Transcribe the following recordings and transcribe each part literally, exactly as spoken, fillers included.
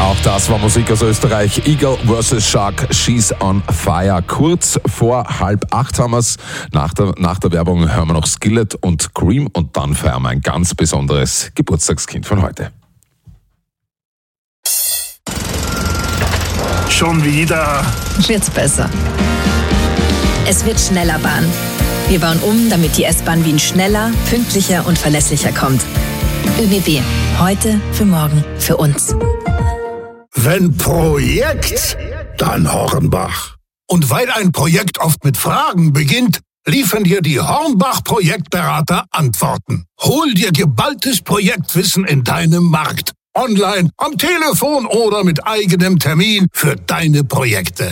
Auch das war Musik aus Österreich. Eagle versus Shark, She's on Fire. Kurz vor halb acht haben wir's. Nach der, nach der Werbung hören wir noch Skillet und Cream und dann feiern wir ein ganz besonderes Geburtstagskind von heute. Schon wieder? Wird's besser. Es wird schneller Bahn. Wir bauen um, damit die S-Bahn Wien schneller, pünktlicher und verlässlicher kommt. ÖBB. Heute, für morgen, für uns. Wenn Projekt, dann Hornbach. Und weil ein Projekt oft mit Fragen beginnt, liefern dir die Hornbach-Projektberater Antworten. Hol dir geballtes Projektwissen in deinem Markt. Online, am Telefon oder mit eigenem Termin für deine Projekte.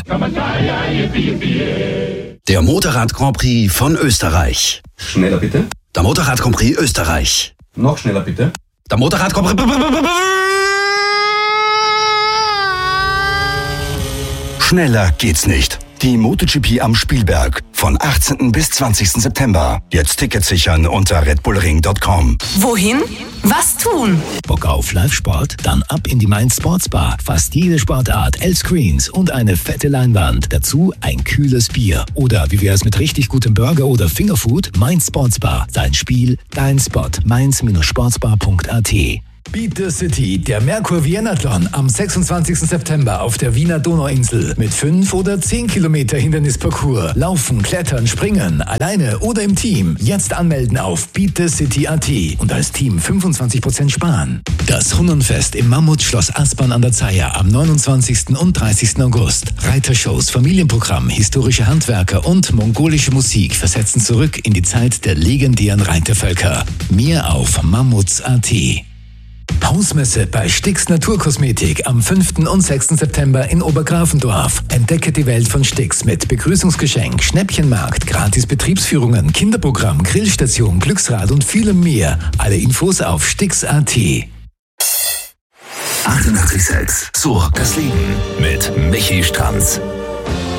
Der Motorrad Grand Prix von Österreich. Schneller bitte. Der Motorrad Grand Prix Österreich. Noch schneller bitte. Der Motorrad Grand Prix... Schneller geht's nicht. Die MotoGP am Spielberg von achtzehnten bis zwanzigsten September. Jetzt Tickets sichern unter redbullring punkt com. Wohin? Was tun? Bock auf Live-Sport? Dann ab in die Mainz Sportsbar. Fast jede Sportart, L-Screens und eine fette Leinwand. Dazu ein kühles Bier. Oder wie wär's mit richtig gutem Burger oder Fingerfood? Mainz Sportsbar. Dein Spiel, dein Spot. mainz Sportsbar punkt a t. Beat the City, der Merkur Vienathlon am sechsundzwanzigsten September auf der Wiener Donauinsel mit fünf oder zehn Kilometer Hindernisparcours. Laufen, klettern, springen, alleine oder im Team. Jetzt anmelden auf beat the city punkt a t und als Team fünfundzwanzig Prozent sparen. Das Hunnenfest im Mammutschloss Aspern an der Zeiher am neunundzwanzigsten und dreißigsten August. Reitershows, Familienprogramm, historische Handwerker und mongolische Musik versetzen zurück in die Zeit der legendären Reitervölker. Mehr auf mammuts punkt a t. Hausmesse bei Stix Naturkosmetik am fünften und sechsten September in Obergrafendorf. Entdecke die Welt von Stix mit Begrüßungsgeschenk, Schnäppchenmarkt, gratis Betriebsführungen, Kinderprogramm, Grillstation, Glücksrad und vielem mehr. Alle Infos auf stix punkt a t. achtundachtzig Komma sechs. So, das Leben mit Michi Stranz.